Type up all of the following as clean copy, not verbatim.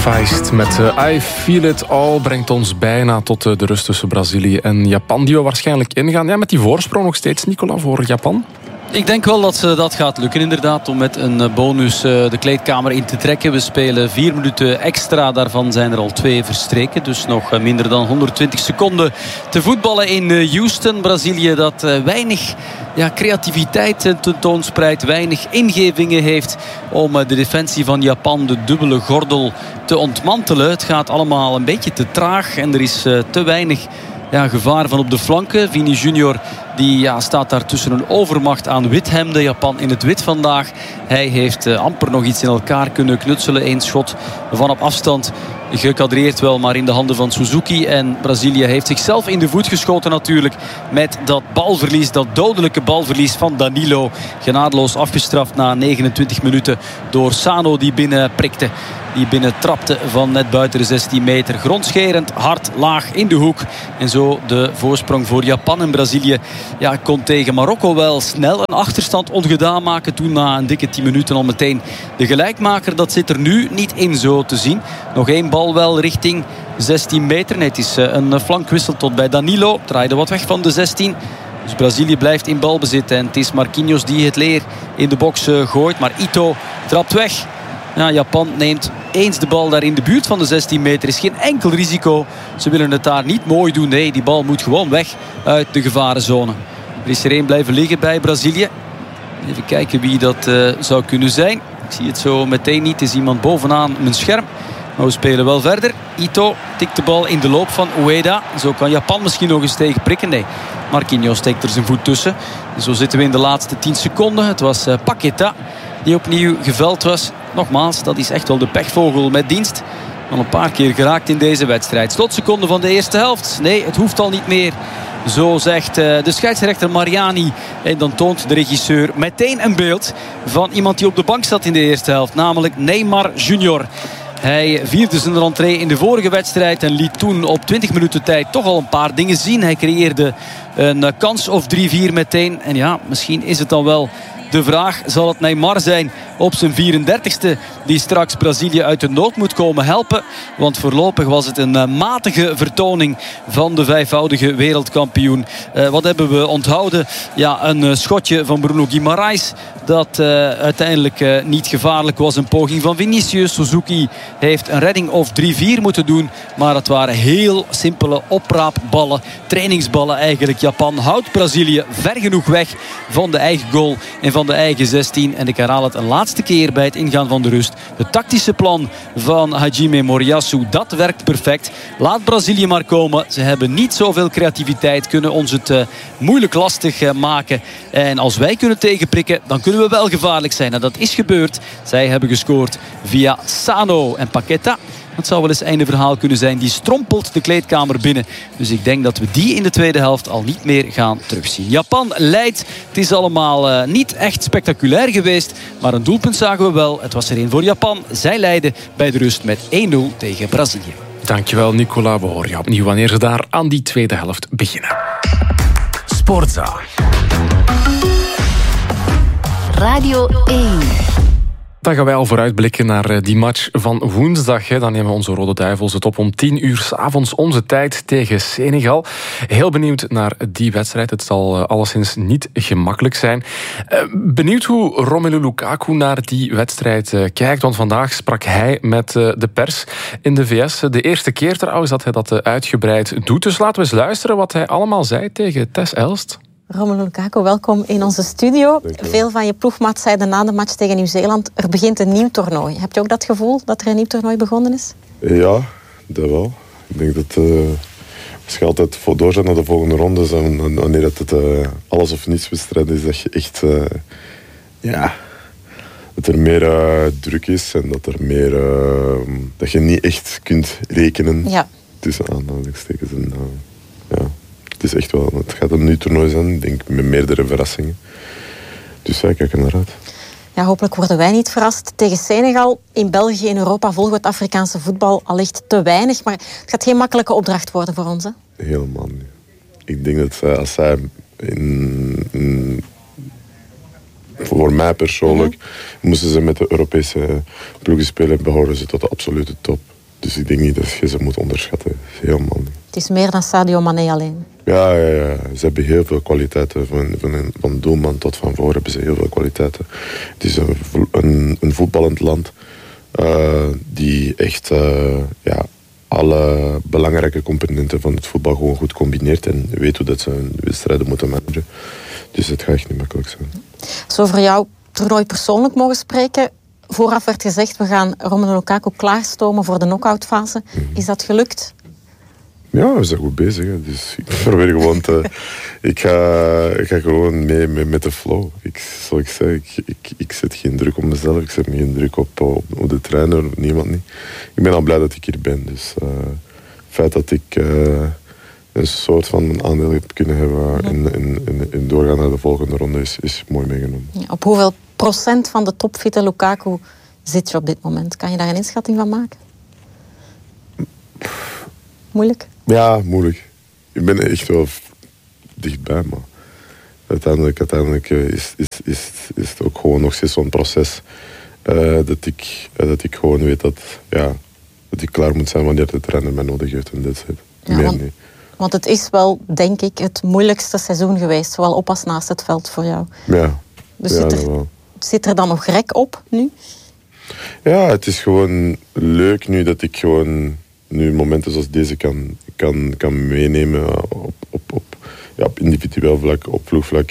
Feist met I Feel It All brengt ons bijna tot de rust tussen Brazilië en Japan, die we waarschijnlijk ingaan. Ja, met die voorsprong nog steeds, Nicola, voor Japan. Ik denk wel dat dat gaat lukken inderdaad, om met een bonus de kleedkamer in te trekken. We spelen 4 minuten extra, daarvan zijn er al 2 verstreken. Dus nog minder dan 120 seconden te voetballen in Houston. Brazilië dat weinig creativiteit tentoonspreidt, weinig ingevingen heeft om de defensie van Japan, de dubbele gordel, te ontmantelen. Het gaat allemaal een beetje te traag en er is te weinig gevaar van op de flanken. Vini Junior die staat daar tussen een overmacht aan withemden. Japan in het wit vandaag. Hij heeft amper nog iets in elkaar kunnen knutselen. 1 schot van op afstand. Gekadreerd wel, maar in de handen van Suzuki. En Brazilië heeft zichzelf in de voet geschoten natuurlijk. Met dat balverlies, dat dodelijke balverlies van Danilo. Genadeloos afgestraft na 29 minuten door Sano die binnen prikte. Die binnen trapte van net buiten de 16 meter. Grondscherend, hard, laag in de hoek. En zo de voorsprong voor Japan. En Brazilië kon tegen Marokko wel snel een achterstand ongedaan maken. Toen na een dikke 10 minuten al meteen de gelijkmaker. Dat zit er nu niet in zo te zien. Nog 1 bal wel richting 16 meter. Nee, het is een flankwissel tot bij Danilo. Draaide wat weg van de 16. Dus Brazilië blijft in balbezit. En het is Marquinhos die het leer in de box gooit. Maar Ito trapt weg. Ja, Japan neemt eens de bal daar in de buurt van de 16 meter. Is geen enkel risico. Ze willen het daar niet mooi doen. Nee, die bal moet gewoon weg uit de gevarenzone. Er is er 1 blijven liggen bij Brazilië. Even kijken wie dat zou kunnen zijn. Ik zie het zo meteen niet. Het is iemand bovenaan mijn scherm. Maar we spelen wel verder. Ito tikt de bal in de loop van Ueda. Zo kan Japan misschien nog eens tegen prikken. Nee, Marquinhos steekt er zijn voet tussen. Zo zitten we in de laatste 10 seconden. Het was Paqueta die opnieuw geveld was. Nogmaals, dat is echt wel de pechvogel met dienst. Al een paar keer geraakt in deze wedstrijd. Slotseconde van de eerste helft. Nee, het hoeft al niet meer. Zo zegt de scheidsrechter Mariani. En dan toont de regisseur meteen een beeld van iemand die op de bank zat in de eerste helft. Namelijk Neymar Junior. Hij vierde zijn rentree in de vorige wedstrijd en liet toen op 20 minuten tijd toch al een paar dingen zien. Hij creëerde een kans of 3-4 meteen. En ja, misschien is het dan wel de vraag, zal het Neymar zijn op zijn 34ste die straks Brazilië uit de nood moet komen helpen? Want voorlopig was het een matige vertoning van de 5-voudige wereldkampioen. Wat hebben we onthouden? Ja, een schotje van Bruno Guimaraes dat uiteindelijk niet gevaarlijk was. Een poging van Vinicius. Suzuki heeft een redding of 3-4 moeten doen. Maar het waren heel simpele opraapballen. Trainingsballen eigenlijk. Japan houdt Brazilië ver genoeg weg van de eigen goal en van de eigen 16. En ik herhaal het een laatste keer bij het ingaan van de rust. Het tactische plan van Hajime Moriyasu, dat werkt perfect. Laat Brazilië maar komen. Ze hebben niet zoveel creativiteit. Kunnen ons het moeilijk lastig maken. En als wij kunnen tegenprikken, dan kunnen we wel gevaarlijk zijn. En dat is gebeurd. Zij hebben gescoord via Sano en Paqueta. Dat zou wel eens einde verhaal kunnen zijn. Die strompelt de kleedkamer binnen. Dus ik denk dat we die in de tweede helft al niet meer gaan terugzien. Japan leidt. Het is allemaal niet echt spectaculair geweest. Maar een doelpunt zagen we wel. Het was er 1 voor Japan. Zij leiden bij de rust met 1-0 tegen Brazilië. Dankjewel, Nicola. We horen je opnieuw wanneer ze daar aan die tweede helft beginnen. Sportza. Radio 1. Dan gaan wij al vooruitblikken naar die match van woensdag. Dan nemen onze Rode Duivels het op om 10 uur 's avonds onze tijd tegen Senegal. Heel benieuwd naar die wedstrijd. Het zal alleszins niet gemakkelijk zijn. Benieuwd hoe Romelu Lukaku naar die wedstrijd kijkt. Want vandaag sprak hij met de pers in de VS. De eerste keer trouwens dat hij dat uitgebreid doet. Dus laten we eens luisteren wat hij allemaal zei tegen Tess Elst. Romelu Lukaku, welkom in onze studio. Veel van je ploegmaat zeiden na de match tegen Nieuw-Zeeland, er begint een nieuw toernooi. Heb je ook dat gevoel dat er een nieuw toernooi begonnen is? Ja, dat wel. Ik denk dat als je altijd doorgaat naar de volgende ronde, wanneer het alles of niets wedstrijd is, dat je echt dat er meer druk is en dat er meer dat je niet echt kunt rekenen tussen aanhalingstekens. Het is echt wel, het gaat een nieuw toernooi zijn, denk ik, met meerdere verrassingen. Dus ja, ik kijk er naar uit. Ja, hopelijk worden wij niet verrast. Tegen Senegal, in België, in Europa volgen we het Afrikaanse voetbal allicht te weinig. Maar het gaat geen makkelijke opdracht worden voor ons, hè? Helemaal niet. Ik denk dat als zij voor mij persoonlijk moesten ze met de Europese ploegen spelen, behoren ze tot de absolute top. Dus ik denk niet dat je ze moet onderschatten. Helemaal niet. Het is meer dan Sadio Mané alleen. Ja. Ze hebben heel veel kwaliteiten. Van doelman tot van voor hebben ze heel veel kwaliteiten. Het is een voetballend land die echt alle belangrijke componenten van het voetbal gewoon goed combineert en weet hoe dat ze hun wedstrijden moeten managen. Dus het gaat echt niet makkelijk zijn. Als we over jouw toernooi persoonlijk mogen spreken, vooraf werd gezegd, we gaan Romelu Lukaku klaarstomen voor de knock-outfase. Is dat gelukt? Ja, we zijn goed bezig. Hè. Dus ik probeer gewoon ik ga gewoon mee met de flow. Zoals ik zei, ik zet geen druk op mezelf. Ik zet geen druk op de trainer, niemand niet. Ik ben al blij dat ik hier ben. Dus het feit dat ik een soort van een aandeel heb kunnen hebben in doorgaan naar de volgende ronde is mooi meegenomen. Ja, op hoeveel procent van de topfitte Lukaku zit je op dit moment? Kan je daar een inschatting van maken? Moeilijk? Ja, moeilijk. Ik ben echt wel dichtbij, maar uiteindelijk is het ook gewoon nog steeds zo'n proces dat ik gewoon weet dat ik klaar moet zijn wanneer de trainer mij nodig heeft en dit zit. Meer niet. Want het is wel, denk ik, het moeilijkste seizoen geweest, zowel op als naast het veld voor jou. Ja. Dus zit er dan nog rek op nu? Ja, het is gewoon leuk nu dat ik gewoon nu momenten zoals deze kan meenemen op individueel vlak, op vloegvlak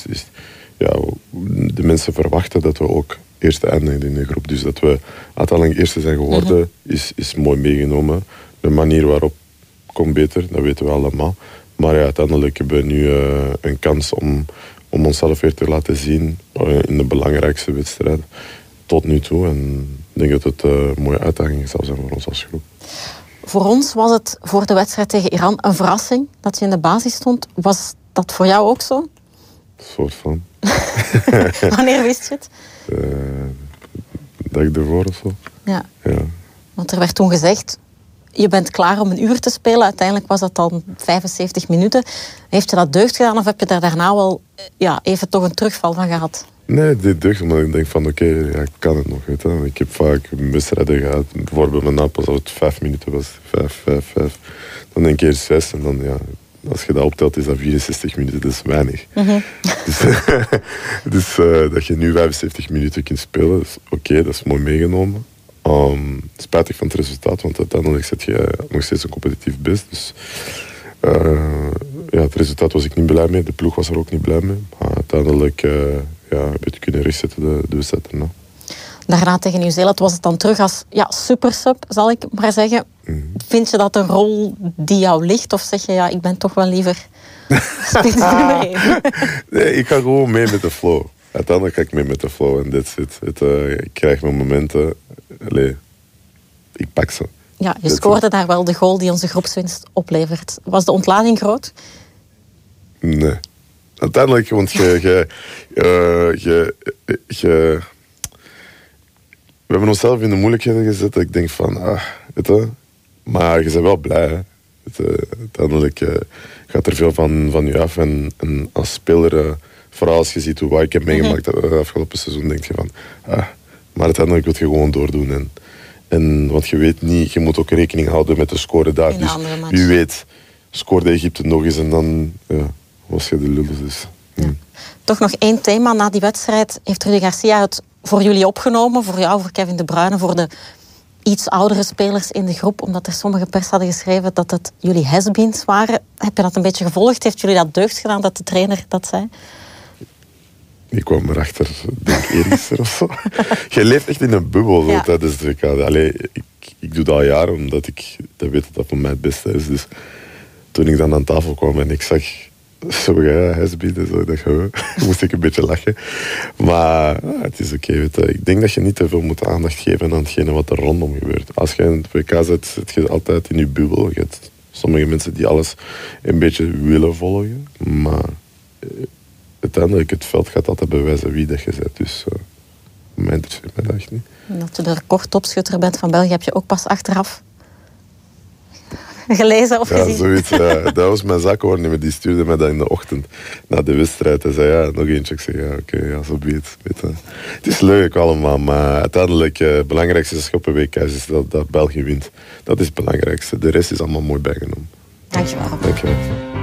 de mensen verwachten dat we ook eerste eindigen in de groep. Dus dat we uiteindelijk eerste zijn geworden, is mooi meegenomen. De manier waarop komt beter, dat weten we allemaal. Maar ja, uiteindelijk hebben we nu een kans om onszelf weer te laten zien in de belangrijkste wedstrijd tot nu toe. En ik denk dat het een mooie uitdaging zal zijn voor ons als groep. Voor ons was het voor de wedstrijd tegen Iran een verrassing dat je in de basis stond. Was dat voor jou ook zo? Een soort van. Wanneer wist je het? Dag ervoor of zo. Ja. Want er werd toen gezegd, je bent klaar om een uur te spelen. Uiteindelijk was dat dan 75 minuten. Heeft je dat deugd gedaan of heb je daar daarna wel even toch een terugval van gehad? Nee, dit deugd, maar ik denk van oké, ik kan het nog. Weet je. Ik heb vaak wedstrijden gehad. Bijvoorbeeld met Napels, als het 5 minuten was. 5. Dan een keer 6 en dan als je dat optelt is dat 64 minuten, dat is weinig. Dus dat je nu 75 minuten kunt spelen, is oké, dat is mooi meegenomen. Spijtig van het resultaat, want uiteindelijk zit je nog steeds een competitief best. Dus het resultaat was ik niet blij mee, de ploeg was er ook niet blij mee. Maar uiteindelijk heb je kunnen rechtzetten de wedstrijd erna. Daarna tegen Nieuw-Zeeland was het dan terug als supersub, zal ik maar zeggen. Vind je dat een rol die jou ligt? Of zeg je, ik ben toch wel liever spits nummer 1? Nee, ik ga gewoon mee met de flow. Uiteindelijk ga ik mee met de flow en that's it. Ik krijg mijn momenten. Ik pak ze. Ja, je scoorde daar wel de goal die onze groepswinst oplevert. Was de ontlading groot? Nee. Uiteindelijk, want we hebben onszelf in de moeilijkheden gezet. Ik denk van, maar je bent wel blij. Hè? Uiteindelijk gaat er veel van je af. En als speler, vooral als je ziet hoe ik heb meegemaakt het afgelopen seizoen, denk je van, maar uiteindelijk wil je gewoon doordoen. Want je weet niet, je moet ook rekening houden met de score daar. Dus wie weet, scoorde Egypte nog eens en dan was je de lul. Dus. Toch nog één thema. Na die wedstrijd heeft Rudi Garcia het voor jullie opgenomen. Voor jou, voor Kevin De Bruyne, voor de iets oudere spelers in de groep. Omdat er sommige pers hadden geschreven dat het jullie has-beens waren. Heb je dat een beetje gevolgd? Heeft jullie dat deugd gedaan dat de trainer dat zei? Ik kwam erachter, denk eergisteren of zo. Je leeft echt in een bubbel tijdens de WK. Ik doe dat al jaren, omdat ik weet dat voor mij het beste is. Dus toen ik dan aan tafel kwam en ik zag has-been, moest ik een beetje lachen. Maar het is oké. Ik denk dat je niet te veel moet aandacht geven aan hetgene wat er rondom gebeurt. Als je in het WK zit, zit je altijd in je bubbel. Je hebt sommige mensen die alles een beetje willen volgen. Maar uiteindelijk, het veld gaat altijd bewijzen wie dat je bent. Dus mij interesseert me dat echt niet. Dat je de recordtopschutter bent van België, heb je ook pas achteraf gelezen of gezien? Ja, zoiets. Dat was mijn zakenwaarnemer, die stuurde mij dat in de ochtend na de wedstrijd. Hij zei, nog eentje. Ik zei, oké, zo beet. Het is leuk allemaal, maar uiteindelijk het belangrijkste schoppenWK's is dat België wint. Dat is het belangrijkste. De rest is allemaal mooi bijgenomen. Dankjewel. Dankjewel.